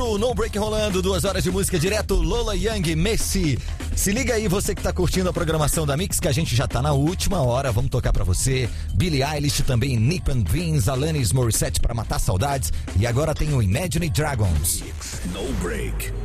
outro No Break rolando, 2 horas de música direto, Lola Young, Messi. Se liga aí, você que tá curtindo a programação da Mix, que a gente já tá na última hora, vamos tocar pra você. Billie Eilish também, Nick and Vince, Alanis Morissette pra matar saudades. E agora tem o Imagine Dragons. No Break.